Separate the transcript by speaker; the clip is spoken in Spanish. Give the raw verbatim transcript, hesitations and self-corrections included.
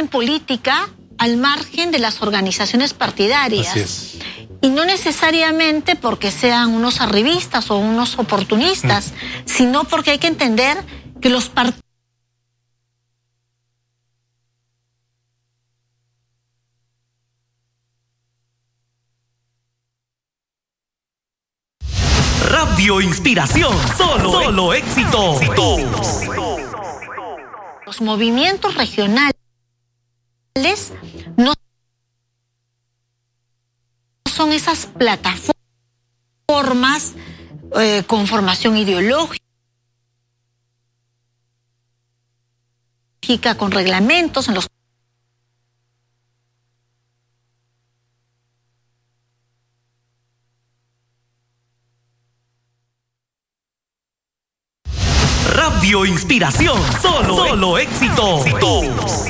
Speaker 1: hacen política al margen de las organizaciones partidarias.
Speaker 2: Así es.
Speaker 1: Y no necesariamente porque sean unos arribistas o unos oportunistas, mm. sino porque hay que entender que los partidos
Speaker 3: Radio Inspiración, solo, solo éxito.
Speaker 1: Los movimientos regionales no son esas plataformas eh, con formación ideológica, con reglamentos en los
Speaker 3: Radio Inspiración, solo, solo éxito.